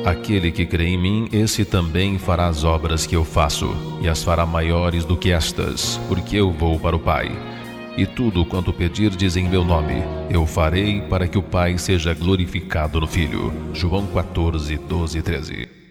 Aquele que crê em mim, esse também fará as obras que eu faço, e as fará maiores do que estas, porque eu vou para o Pai. E tudo quanto pedirdes em meu nome, eu farei para que o Pai seja glorificado no Filho. João 14, 12 e 13.